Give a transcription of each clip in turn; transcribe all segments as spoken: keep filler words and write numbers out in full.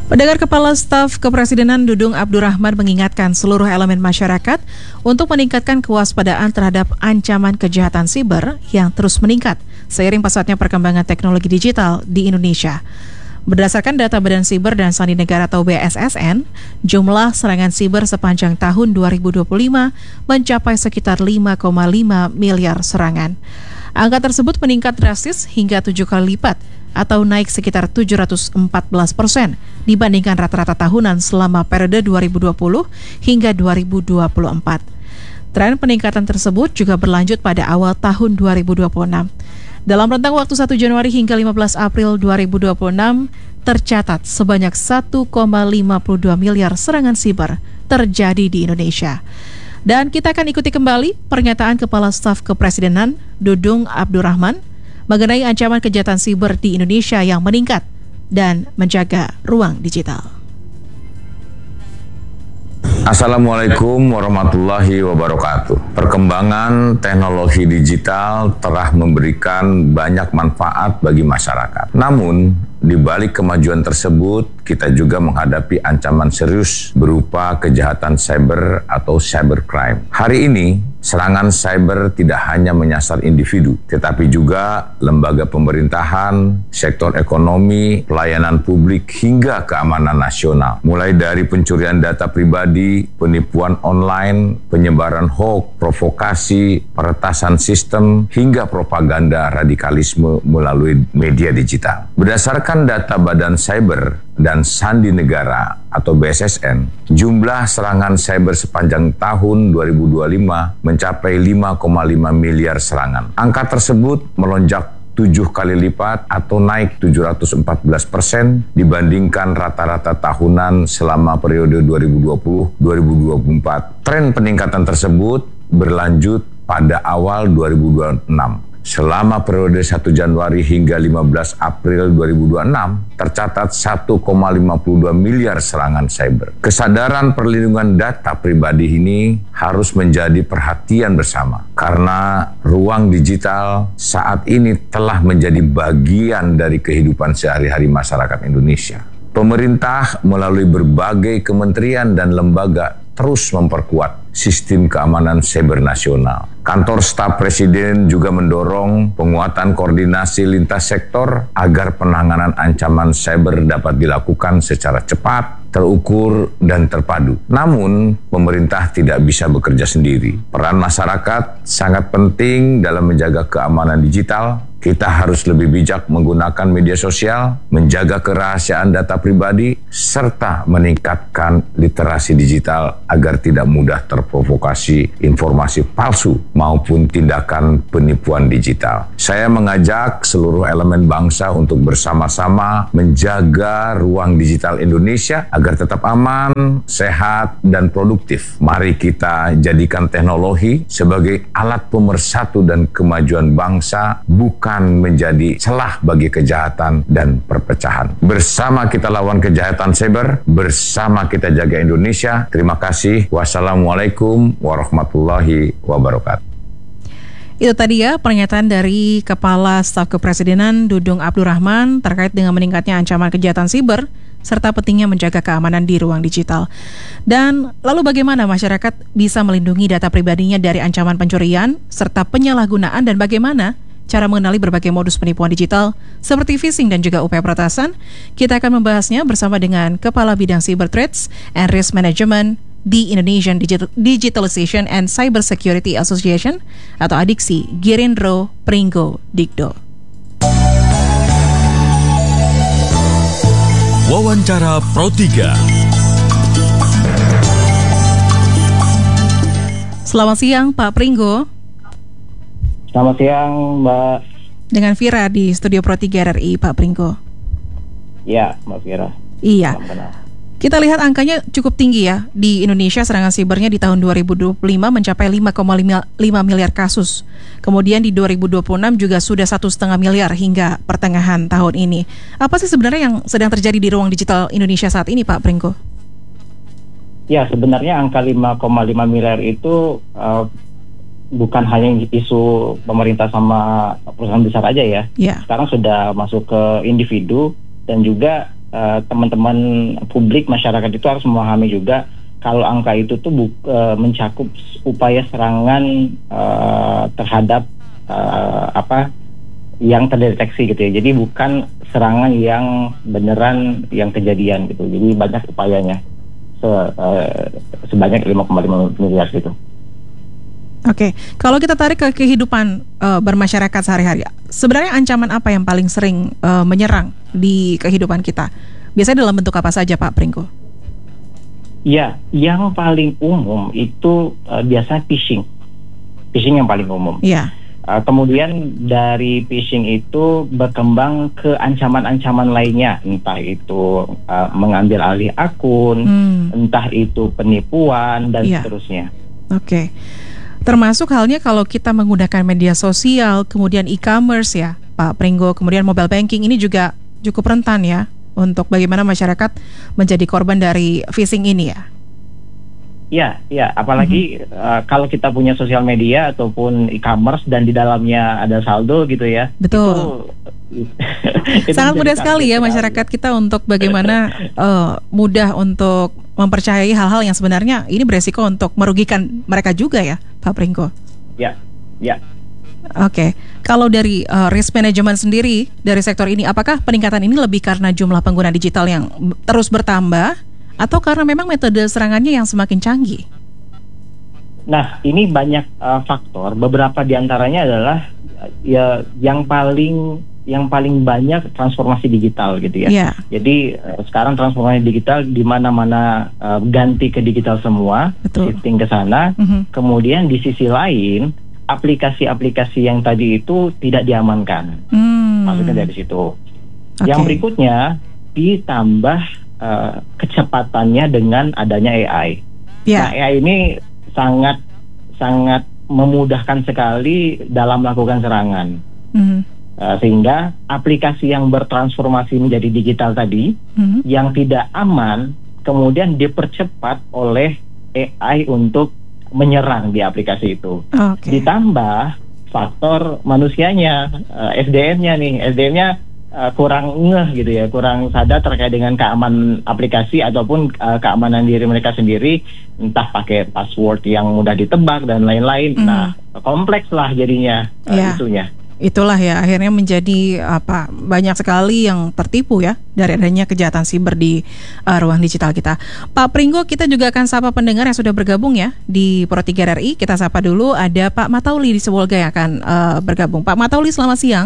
Pendengar, Kepala Staf Kepresidenan Dudung Abdurrahman mengingatkan seluruh elemen masyarakat untuk meningkatkan kewaspadaan terhadap ancaman kejahatan siber yang terus meningkat seiring pesatnya perkembangan teknologi digital di Indonesia. Berdasarkan data Badan Siber dan Sandi Negara atau B S S N, jumlah serangan siber sepanjang tahun dua ribu dua puluh lima mencapai sekitar lima koma lima miliar serangan. Angka tersebut meningkat drastis hingga tujuh kali lipat atau naik sekitar tujuh ratus empat belas persen dibandingkan rata-rata tahunan selama periode dua ribu dua puluh hingga dua ribu dua puluh empat. Tren peningkatan tersebut juga berlanjut pada awal tahun dua ribu dua puluh enam. Dalam rentang waktu satu Januari hingga lima belas April dua ribu dua puluh enam, tercatat sebanyak satu koma lima dua miliar serangan siber terjadi di Indonesia. Dan kita akan ikuti kembali pernyataan Kepala Staf Kepresidenan Dudung Abdurrahman mengenai ancaman kejahatan siber di Indonesia yang meningkat dan menjaga ruang digital. Assalamualaikum warahmatullahi wabarakatuh. Perkembangan teknologi digital telah memberikan banyak manfaat bagi masyarakat. Namun, di balik kemajuan tersebut, kita juga menghadapi ancaman serius berupa kejahatan cyber atau cybercrime. Hari ini, serangan cyber tidak hanya menyasar individu, tetapi juga lembaga pemerintahan, sektor ekonomi, pelayanan publik, hingga keamanan nasional. Mulai dari pencurian data pribadi, penipuan online, penyebaran hoax, provokasi, peretasan sistem, hingga propaganda radikalisme melalui media digital. Berdasarkan data Badan Cyber dan Sandi Negara atau B S S N, jumlah serangan cyber sepanjang tahun dua ribu dua puluh lima mencapai lima koma lima miliar serangan. Angka tersebut melonjak tujuh kali lipat atau naik tujuh ratus empat belas persen dibandingkan rata-rata tahunan selama periode dua ribu dua puluh sampai dua ribu dua puluh empat. Tren peningkatan tersebut berlanjut pada awal dua ribu dua puluh enam. Selama periode satu Januari hingga lima belas April dua ribu dua puluh enam, tercatat satu koma lima dua miliar serangan cyber. Kesadaran perlindungan data pribadi ini harus menjadi perhatian bersama, karena ruang digital saat ini telah menjadi bagian dari kehidupan sehari-hari masyarakat Indonesia. Pemerintah melalui berbagai kementerian dan lembaga terus memperkuat sistem keamanan siber nasional. Kantor Staf Presiden juga mendorong penguatan koordinasi lintas sektor agar penanganan ancaman cyber dapat dilakukan secara cepat, terukur, dan terpadu. Namun, pemerintah tidak bisa bekerja sendiri. Peran masyarakat sangat penting dalam menjaga keamanan digital. Kita harus lebih bijak menggunakan media sosial, menjaga kerahasiaan data pribadi, serta meningkatkan literasi digital agar tidak mudah terprovokasi informasi palsu maupun tindakan penipuan digital. Saya mengajak seluruh elemen bangsa untuk bersama-sama menjaga ruang digital Indonesia agar tetap aman, sehat, dan produktif. Mari kita jadikan teknologi sebagai alat pemersatu dan kemajuan bangsa, bukan menjadi celah bagi kejahatan dan perpecahan. Bersama kita lawan kejahatan cyber, bersama kita jaga Indonesia. Terima kasih. Wassalamualaikum warahmatullahi wabarakatuh. Itu tadi ya pernyataan dari Kepala Staf Kepresidenan Dudung Abdurrahman terkait dengan meningkatnya ancaman kejahatan siber serta pentingnya menjaga keamanan di ruang digital. Dan lalu bagaimana masyarakat bisa melindungi data pribadinya dari ancaman pencurian serta penyalahgunaan, dan bagaimana cara mengenali berbagai modus penipuan digital seperti phishing dan juga upaya peretasan? Kita akan membahasnya bersama dengan Kepala Bidang Cyber Threats and Risk Management di Indonesian Digitalization and Cyber Security Association atau ADIXI, Girindro Pringgo Digdo. Wawancara Pro tiga. Selamat siang Pak Pringgo. Selamat siang Mbak. Dengan Vira di Studio Pro tiga R R I, Pak Pringgo. Iya, Mbak Vira. Iya. Kita lihat angkanya cukup tinggi ya. Di Indonesia serangan sibernya di tahun dua ribu dua puluh lima mencapai lima koma lima miliar kasus. Kemudian di dua ribu dua puluh enam juga sudah satu koma lima miliar hingga pertengahan tahun ini. Apa sih sebenarnya yang sedang terjadi di ruang digital Indonesia saat ini, Pak Pringgo? Ya, sebenarnya angka lima koma lima miliar itu uh, bukan hanya isu pemerintah sama perusahaan besar aja ya. Yeah. Sekarang sudah masuk ke individu dan juga uh, teman-teman publik masyarakat itu harus memahami juga kalau angka itu tuh bu, uh, mencakup upaya serangan uh, terhadap uh, apa yang terdeteksi gitu ya. Jadi bukan serangan yang beneran yang kejadian gitu. Jadi banyak upayanya se, uh, sebanyak lima koma lima miliar gitu. Oke, kalau kita tarik ke kehidupan uh, bermasyarakat sehari-hari, sebenarnya ancaman apa yang paling sering uh, menyerang di kehidupan kita? Biasanya dalam bentuk apa saja, Pak Pringgo? Ya, yang paling umum itu uh, biasanya phishing. Phishing yang paling umum. Iya. Uh, kemudian dari phishing itu berkembang ke ancaman-ancaman lainnya, entah itu uh, mengambil alih akun, hmm. entah itu penipuan dan iya. seterusnya. Oke. Termasuk halnya kalau kita menggunakan media sosial, kemudian e-commerce ya, Pak Pringgo, kemudian mobile banking ini juga cukup rentan ya untuk bagaimana masyarakat menjadi korban dari phishing ini ya. Ya, ya, apalagi mm-hmm. uh, kalau kita punya sosial media ataupun e-commerce dan di dalamnya ada saldo gitu ya. Betul. Itu, itu sangat mudah sekali ya masyarakat kita untuk bagaimana uh, mudah untuk mempercayai hal-hal yang sebenarnya ini beresiko untuk merugikan mereka juga ya, Pak Pringgo. Ya, ya. Oke, kalau dari uh, risk management sendiri dari sektor ini, apakah peningkatan ini lebih karena jumlah pengguna digital yang terus bertambah atau karena memang metode serangannya yang semakin canggih? Nah, ini banyak uh, faktor. Beberapa diantaranya adalah uh, ya yang paling yang paling banyak transformasi digital gitu ya. Yeah. Jadi uh, sekarang transformasi digital di mana-mana uh, ganti ke digital semua, Betul. shifting ke sana. Mm-hmm. Kemudian di sisi lain aplikasi-aplikasi yang tadi itu tidak diamankan. Mm. Maksudnya dari situ. Okay. Yang berikutnya ditambah uh, kecepatannya dengan adanya A I. Yeah. Nah, A I ini sangat sangat memudahkan sekali dalam melakukan serangan. Mm-hmm. Uh, sehingga aplikasi yang bertransformasi menjadi digital tadi mm-hmm. yang tidak aman kemudian dipercepat oleh A I untuk menyerang di aplikasi itu. Okay. Ditambah faktor manusianya, uh, S D M-nya nih, S D M-nya uh, kurang ngeh gitu ya, kurang sadar terkait dengan keamanan aplikasi ataupun uh, keamanan diri mereka sendiri, entah pakai password yang mudah ditebak dan lain-lain. Mm. Nah, kompleks lah jadinya uh, yeah. isunya. Itulah ya akhirnya menjadi apa banyak sekali yang tertipu ya dari adanya kejahatan siber di uh, ruang digital kita. Pak Pringgo, kita juga akan sapa pendengar yang sudah bergabung ya di Pro tiga R I. Kita sapa dulu, ada Pak Matauli di Sibolga yang akan uh, bergabung. Pak Matauli, selamat siang.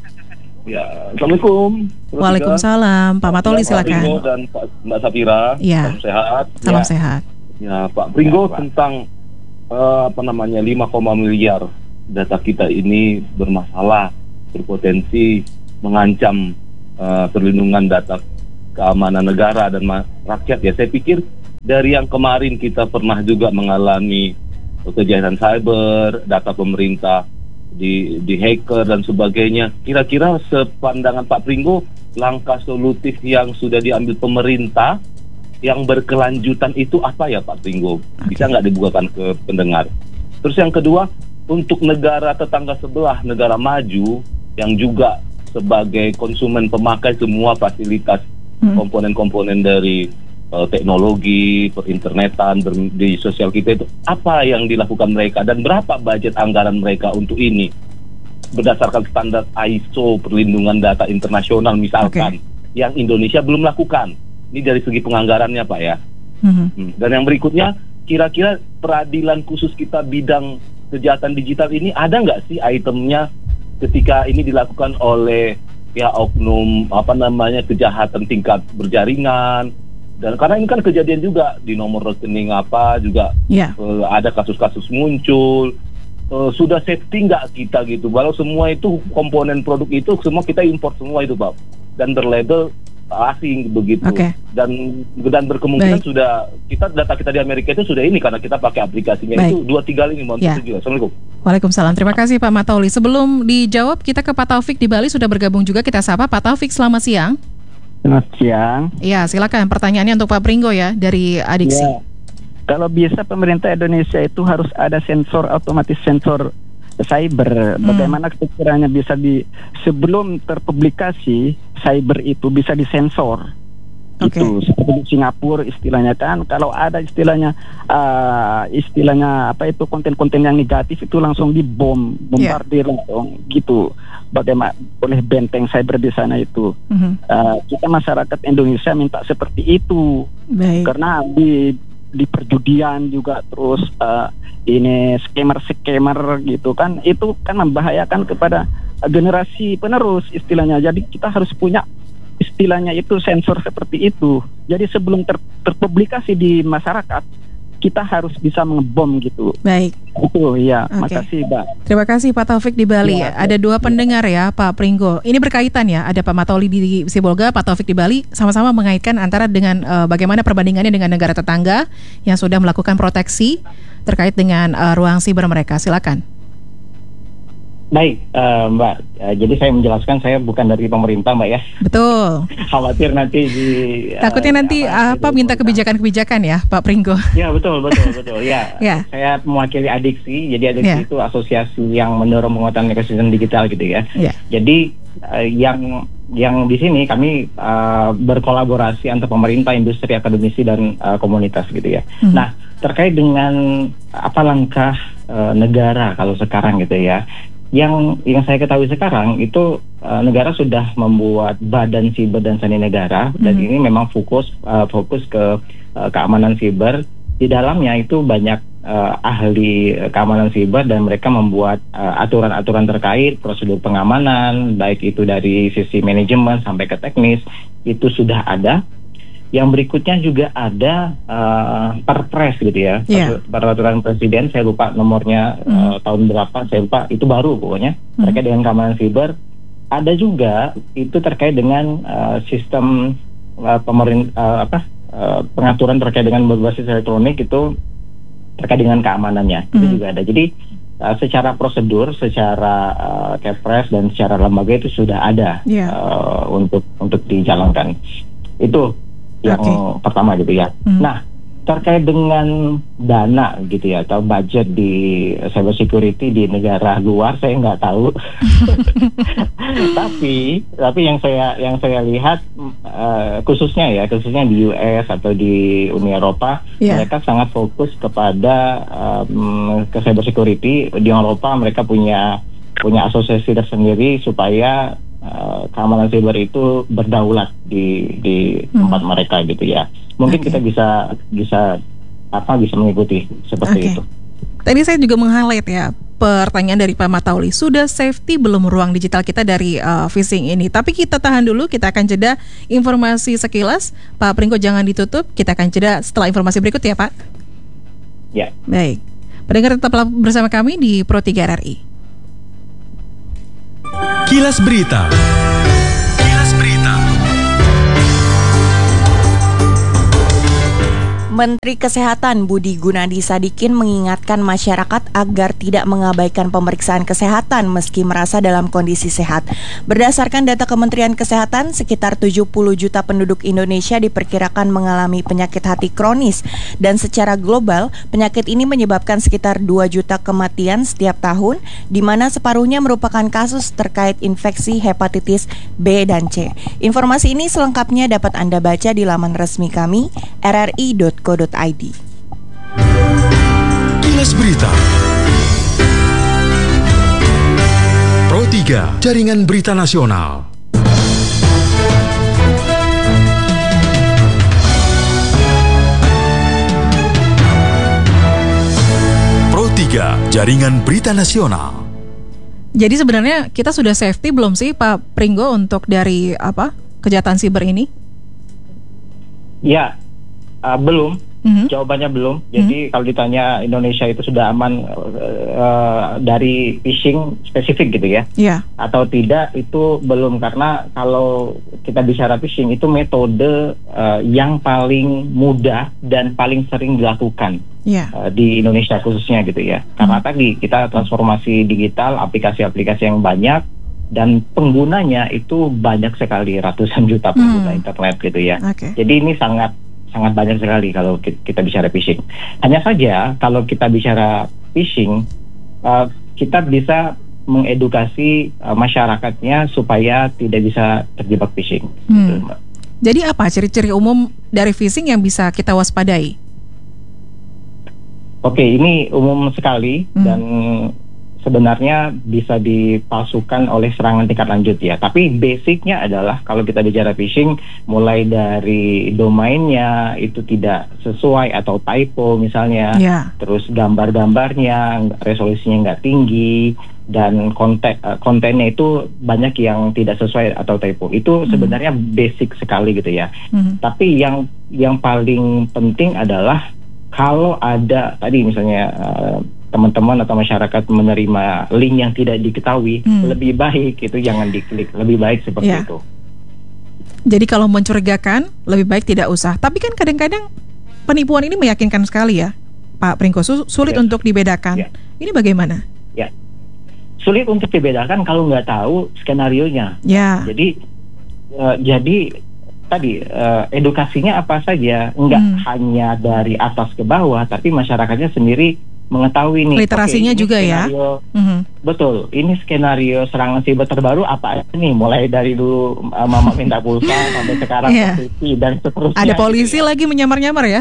Ya, Assalamualaikum. Waalaikumsalam. Pak Matauli, ya, silakan. Pak Pringgo dan Pak Mbak Safira, ya. Salam sehat. Salam ya. sehat. Ya, Pak Pringgo, ya, tentang uh, apa namanya lima koma miliar data kita ini bermasalah, berpotensi mengancam uh, perlindungan data keamanan negara dan ma- rakyat ya. Saya pikir dari yang kemarin kita pernah juga mengalami kejahatan cyber, data pemerintah di di hacker dan sebagainya. Kira-kira sepandangan Pak Pringgo, langkah solutif yang sudah diambil pemerintah yang berkelanjutan itu apa ya Pak Pringgo? Bisa nggak dibukakan ke pendengar? Terus yang kedua, untuk negara tetangga sebelah, negara maju yang juga sebagai konsumen pemakai semua fasilitas hmm. komponen-komponen dari uh, teknologi, perinternetan, ber- di sosial kita itu, apa yang dilakukan mereka dan berapa budget anggaran mereka untuk ini? Berdasarkan standar I S O perlindungan data internasional misalkan, okay. yang Indonesia belum lakukan. Ini dari segi penganggarannya Pak ya. Hmm. Hmm. Dan yang berikutnya, kira-kira peradilan khusus kita bidang kejahatan digital ini ada nggak sih itemnya ketika ini dilakukan oleh ya oknum apa namanya kejahatan tingkat berjaringan, dan karena ini kan kejadian juga di nomor rekening apa juga yeah. uh, ada kasus-kasus muncul, uh, sudah safety nggak kita gitu, walau semua itu komponen produk itu semua kita import semua itu Pak dan berlabel asing begitu. Okay. dan dan berkemungkinan Baik. sudah kita data kita di Amerika itu sudah ini karena kita pakai aplikasinya. Baik. Itu dua tiga lini mohon ya. juga. Assalamualaikum. Waalaikumsalam. Terima kasih Pak Matauli. Sebelum dijawab kita ke Pak Taufik di Bali sudah bergabung juga, kita sapa Pak Taufik. Selamat siang. Selamat siang. Iya, silakan pertanyaannya untuk Pak Pringgo ya dari Adiksi. Ya. Kalau biasa pemerintah Indonesia itu harus ada sensor otomatis sensor cyber. Hmm. Bagaimana sekiranya bisa di sebelum terpublikasi cyber itu bisa disensor Okay. Itu seperti di Singapura istilahnya kan, kalau ada istilahnya uh, istilahnya apa itu konten-konten yang negatif itu langsung dibom, bombardir yeah. langsung gitu. Bagaimana oleh benteng cyber di sana itu. Mm-hmm. Uh, kita masyarakat Indonesia minta seperti itu. Baik. Karena di di perjudian juga terus uh, ini scammer-scammer gitu kan, itu kan membahayakan kepada generasi penerus istilahnya. Jadi kita harus punya istilahnya itu sensor seperti itu. Jadi sebelum ter- terpublikasi di masyarakat, kita harus bisa mengebom gitu. Baik. Itu ya. Okay. Makasih, Mbak. Terima kasih Pak Taufik di Bali. Ya, ada dua pendengar ya, Pak Pringgo. Ini berkaitan ya. Ada Pak Matauli di Sibolga, Pak Taufik di Bali, sama-sama mengaitkan antara dengan uh, bagaimana perbandingannya dengan negara tetangga yang sudah melakukan proteksi terkait dengan uh, ruang siber mereka. Silakan. Baik, uh, Mbak. Uh, jadi saya menjelaskan, saya bukan dari pemerintah, Mbak ya. Betul. Khawatir nanti di. Uh, Takutnya nanti apa, apa minta kebijakan-kebijakan ya, Pak Pringgo? Ya betul, betul, betul. Ya. ya. Saya mewakili Adiksi. Jadi Adiksi ya. itu asosiasi yang mendorong penguatan ekosistem digital gitu ya. ya. Jadi uh, yang yang di sini kami uh, berkolaborasi antar pemerintah, industri, akademisi dan uh, komunitas gitu ya. Hmm. Nah, terkait dengan apa langkah uh, negara kalau sekarang gitu ya. Yang yang saya ketahui sekarang itu uh, negara sudah membuat Badan Siber dan Sandi Negara, mm-hmm. dan ini memang fokus uh, fokus ke uh, keamanan siber. Di dalamnya itu banyak uh, ahli keamanan siber dan mereka membuat uh, aturan-aturan terkait prosedur pengamanan, baik itu dari sisi manajemen sampai ke teknis, itu sudah ada. Yang berikutnya juga ada uh, perpres gitu ya, yeah. peraturan presiden, saya lupa nomornya mm. uh, tahun berapa, saya lupa, itu baru pokoknya mm. terkait dengan keamanan siber. Ada juga itu terkait dengan uh, sistem uh, pemerintah uh, apa uh, pengaturan terkait dengan berbasis elektronik itu terkait dengan keamanannya, mm. itu juga ada. Jadi uh, secara prosedur, secara uh, kepres dan secara lembaga itu sudah ada yeah. uh, untuk untuk dijalankan. Itu yang okay. pertama gitu ya. Hmm. Nah, terkait dengan dana gitu ya, atau budget di cyber security di negara luar, saya nggak tahu. tapi, tapi yang saya yang saya lihat uh, khususnya ya, khususnya di U S atau di Uni Eropa, yeah. mereka sangat fokus kepada um, ke cyber security. Di Eropa mereka punya punya asosiasi tersendiri supaya Uh, keamanan siber itu berdaulat di di hmm. tempat mereka gitu ya. Mungkin okay. kita bisa bisa apa bisa mengikuti seperti okay. itu. Tadi saya juga meng-highlight ya pertanyaan dari Pak Matauli. Sudah safety belum ruang digital kita dari uh, phishing ini? Tapi kita tahan dulu, kita akan jeda informasi sekilas. Pak Pringgo jangan ditutup, kita akan jeda setelah informasi berikut ya Pak. Ya. Baik. Pendengar tetaplah bersama kami di Pro tiga R R I. Kilas Berita. Kilas Berita. Menteri Kesehatan Budi Gunadi Sadikin mengingatkan masyarakat agar tidak mengabaikan pemeriksaan kesehatan meski merasa dalam kondisi sehat. Berdasarkan data Kementerian Kesehatan, sekitar tujuh puluh juta penduduk Indonesia diperkirakan mengalami penyakit hati kronis, dan secara global penyakit ini menyebabkan sekitar dua juta kematian setiap tahun, di mana separuhnya merupakan kasus terkait infeksi hepatitis B dan C. Informasi ini selengkapnya dapat Anda baca di laman resmi kami r r i dot co dot i d. Kilas Berita. Pro tiga, Jaringan Berita Nasional. Pro tiga, Jaringan Berita Nasional. Jadi sebenarnya kita sudah safety belum sih Pak Pringgo untuk dari apa kejahatan siber ini? Ya. Uh, belum, mm-hmm. jawabannya belum. Jadi mm-hmm. kalau ditanya Indonesia itu sudah aman uh, dari phishing spesifik gitu ya, yeah. atau tidak, itu belum. Karena kalau kita bicara phishing itu metode uh, yang paling mudah dan paling sering dilakukan yeah. uh, di Indonesia khususnya gitu ya. Karena mm-hmm. tadi kita transformasi digital, aplikasi-aplikasi yang banyak, dan penggunanya itu banyak sekali, ratusan juta pengguna mm. internet gitu ya. Okay. Jadi ini sangat sangat banyak sekali kalau kita bicara phishing. Hanya saja kalau kita bicara phishing, uh, kita bisa mengedukasi uh, masyarakatnya supaya tidak bisa terjebak phishing. Hmm. Gitu, Jadi apa ciri-ciri umum dari phishing yang bisa kita waspadai? Oke, ini umum sekali hmm. dan sebenarnya bisa dipalsukan oleh serangan tingkat lanjut ya. Tapi basicnya adalah kalau kita bicara phishing, mulai dari domainnya itu tidak sesuai atau typo misalnya, yeah. terus gambar-gambarnya resolusinya nggak tinggi, dan konten kontennya itu banyak yang tidak sesuai atau typo. Itu hmm. sebenarnya basic sekali gitu ya. Hmm. Tapi yang yang paling penting adalah kalau ada tadi misalnya uh, teman-teman atau masyarakat menerima link yang tidak diketahui, hmm. lebih baik itu jangan diklik. Lebih baik seperti yeah. itu. Jadi kalau mencurigakan, lebih baik tidak usah. Tapi kan kadang-kadang penipuan ini meyakinkan sekali ya, Pak Pringgo. Sulit yeah. untuk dibedakan. Yeah. Ini bagaimana? Ya. Yeah. Sulit untuk dibedakan kalau nggak tahu skenarionya. Ya. Jadi uh, jadi tadi uh, edukasinya apa saja, nggak hmm. hanya dari atas ke bawah, tapi masyarakatnya sendiri mengetahui nih. Literasinya okay, juga skenario, ya. Mm-hmm. Betul. Ini skenario serangan siber terbaru apa nih? Mulai dari dulu uh, mama minta pulsa sampai sekarang yeah. polisi dan seterusnya. Ada polisi gitu ya. Lagi menyamar-nyamar ya,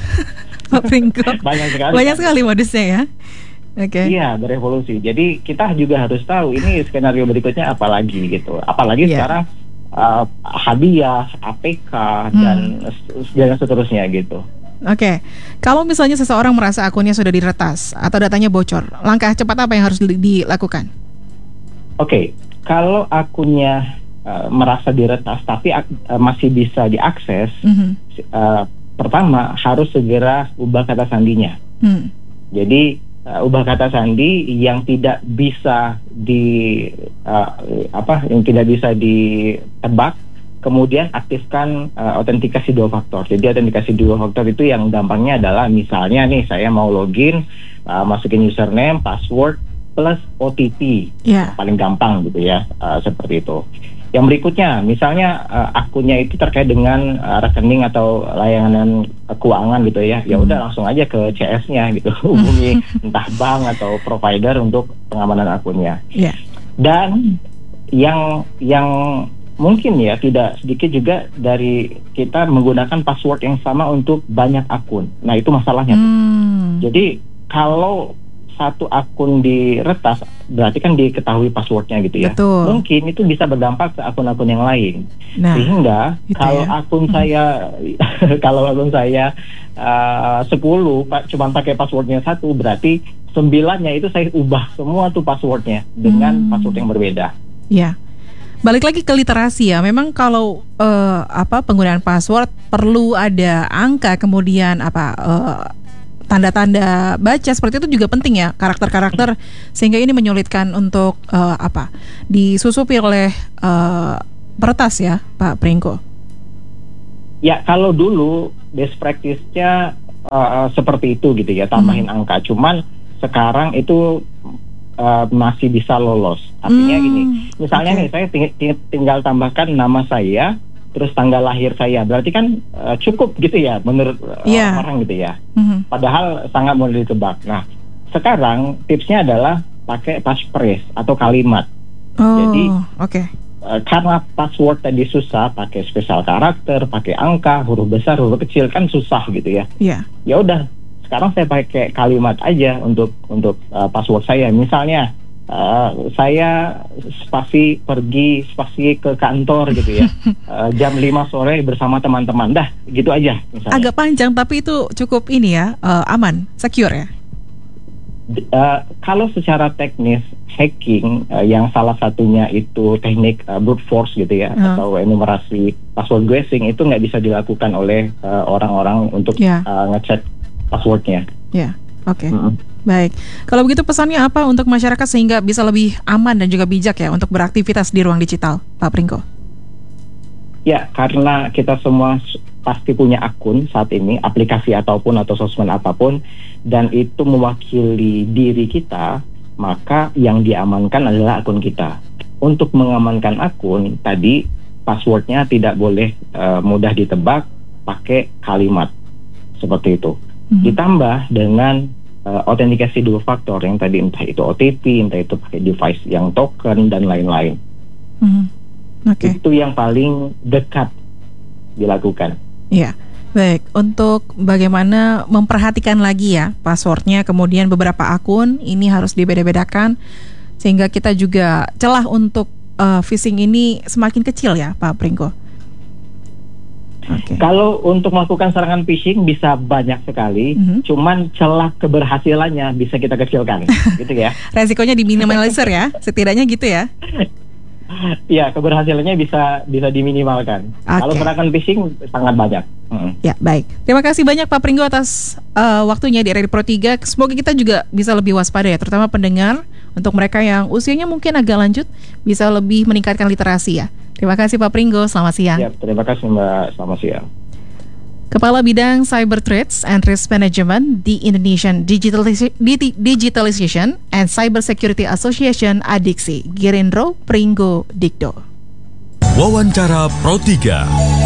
Pak Pringgo. Banyak sekali. Banyak kan? sekali modusnya ya. Okay. Iya, berevolusi. Jadi kita juga harus tahu ini skenario berikutnya apa lagi gitu. Apalagi yeah. sekarang uh, hadiah, A P K hmm. dan dan seterusnya gitu. Oke, okay. Kalau misalnya seseorang merasa akunnya sudah diretas atau datanya bocor, langkah cepat apa yang harus dilakukan? Oke, okay. Kalau akunnya uh, merasa diretas tapi uh, masih bisa diakses, mm-hmm. uh, pertama harus segera ubah kata sandinya. Mm. Jadi Uh, ubah kata sandi yang tidak bisa di uh, apa yang tidak bisa ditebak, kemudian aktifkan uh, autentikasi dua faktor. Jadi autentikasi dua faktor itu yang gampangnya adalah misalnya nih saya mau login, uh, masukin username, password plus O T P, yeah. paling gampang gitu ya, uh, seperti itu. Yang berikutnya, misalnya uh, akunnya itu terkait dengan uh, rekening atau layanan uh, keuangan gitu ya, ya udah langsung aja ke C S-nya gitu, hubungi entah bank atau provider untuk pengamanan akunnya. Yeah. Dan yang yang mungkin ya tidak sedikit juga dari kita menggunakan password yang sama untuk banyak akun. Nah itu masalahnya. Hmm. Jadi kalau satu akun diretas, berarti kan diketahui passwordnya gitu ya. Betul. Mungkin itu bisa berdampak ke akun-akun yang lain. Nah, sehingga kalau ya. akun hmm. saya, kalau akun saya uh, sepuluh, pak, cuma pakai passwordnya satu, berarti sembilannya itu saya ubah semua tuh passwordnya dengan hmm. password yang berbeda. Ya. Balik lagi ke literasi ya. Memang kalau uh, apa penggunaan password perlu ada angka, kemudian apa uh, tanda-tanda baca seperti itu juga penting ya, karakter-karakter, sehingga ini menyulitkan untuk uh, apa disusupi oleh uh, peretas ya, Pak Pringgo. Ya kalau dulu best practice-nya uh, seperti itu gitu ya, tambahin hmm. angka. Cuman sekarang itu uh, masih bisa lolos. Artinya hmm. gini, misalnya okay. nih saya ting- ting- tinggal tambahkan nama saya, terus tanggal lahir saya, berarti kan uh, cukup gitu ya menurut uh, yeah. orang gitu ya. Mm-hmm. Padahal sangat mudah ditebak. Nah, sekarang tipsnya adalah pakai passphrase atau kalimat. Oh, Jadi, oke. Okay. Uh, karena password tadi susah, pakai spesial karakter, pakai angka, huruf besar, huruf kecil kan susah gitu ya. Iya. Yeah. Ya udah, sekarang saya pakai kalimat aja untuk untuk uh, password saya. Misalnya Uh, saya spasi pergi spasi ke kantor gitu ya, uh, jam lima sore bersama teman-teman, dah gitu aja misalnya. Agak panjang tapi itu cukup ini ya, uh, aman, secure ya. Uh, kalau secara teknis hacking, uh, yang salah satunya itu teknik uh, brute force gitu ya, uh. atau enumerasi password guessing, itu nggak bisa dilakukan oleh uh, orang-orang untuk yeah. uh, ngecek passwordnya. Ya, yeah. oke. Okay. Mm-hmm. Baik, kalau begitu pesannya apa untuk masyarakat sehingga bisa lebih aman dan juga bijak ya untuk beraktivitas di ruang digital, Pak Pringgo? Ya, karena kita semua pasti punya akun saat ini, aplikasi ataupun atau sosmed apapun, dan itu mewakili diri kita, maka yang diamankan adalah akun kita. Untuk mengamankan akun, tadi passwordnya tidak boleh uh, mudah ditebak, pakai kalimat seperti itu. Mm-hmm. Ditambah dengan Uh, autentikasi dua faktor yang tadi, entah itu O T P, entah itu pakai device yang token dan lain-lain. Mm-hmm. Okay. Itu yang paling dekat dilakukan. Iya. Baik, untuk bagaimana memperhatikan lagi ya passwordnya, kemudian beberapa akun ini harus dibeda-bedakan sehingga kita juga celah untuk uh, phishing ini semakin kecil ya Pak Pringgo. Okay. Kalau untuk melakukan serangan phishing bisa banyak sekali, mm-hmm. cuman celah keberhasilannya bisa kita kecilkan, gitu ya. Resikonya diminimalisir ya, setidaknya gitu ya. Ya, keberhasilannya bisa bisa diminimalkan. Okay. Kalau serangan phishing sangat banyak. Mm-hmm. Ya, baik. Terima kasih banyak Pak Pringgo atas uh, waktunya di R R I Pro tiga. Semoga kita juga bisa lebih waspada ya, terutama pendengar, untuk mereka yang usianya mungkin agak lanjut bisa lebih meningkatkan literasi ya. Terima kasih Pak Pringgo, selamat siang. Ya, terima kasih Mbak, selamat siang. Kepala Bidang Cyber Threats and Risk Management di Indonesian Digitalization and Cyber Security Association (A D I X I), Girindro Pringgo Dikdo. Wawancara Pro tiga.